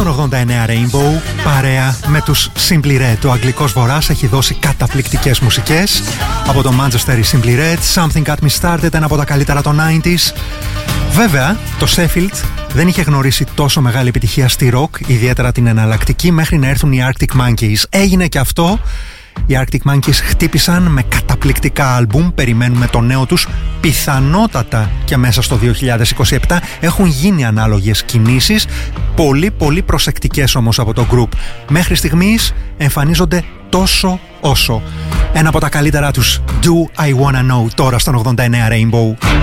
Στον 89 Rainbow, παρέα με τους Simply Red. Ο Αγγλικός Βορράς έχει δώσει καταπληκτικές μουσικές. Από το Manchester Simply Red, Something Got Me Started, ένα από τα καλύτερα των 90s. Βέβαια, το Sheffield δεν είχε γνωρίσει τόσο μεγάλη επιτυχία στη rock, ιδιαίτερα την εναλλακτική, μέχρι να έρθουν οι Arctic Monkeys. Έγινε και αυτό. Οι Arctic Monkeys χτύπησαν με καταπληκτικά άλμπουμ. Περιμένουμε το νέο τους, πιθανότατα και μέσα στο 2027. Έχουν γίνει ανάλογες κινήσεις, πολύ προσεκτικές όμως από το group. Μέχρι στιγμής εμφανίζονται τόσο όσο. Ένα από τα καλύτερα τους, Do I Wanna Know, τώρα στον 89 Rainbow.